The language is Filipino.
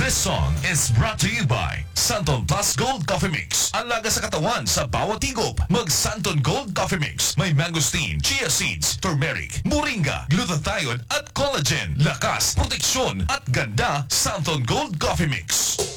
This song is brought to you by Santon Plus Gold Coffee Mix. Ang laga sa katawan sa bawat higop. Mag Santon Gold Coffee Mix. May mangosteen, chia seeds, turmeric, moringa, glutathione at collagen. Lakas, proteksyon at ganda. Santon Gold Coffee Mix.